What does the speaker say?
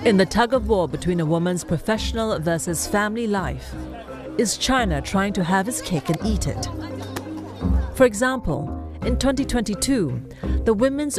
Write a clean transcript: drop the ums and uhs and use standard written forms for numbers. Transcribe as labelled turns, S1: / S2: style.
S1: In the tug-of-war between a woman's professional versus family life, is China trying to have its cake and eat it? For example, in 2022, the Women's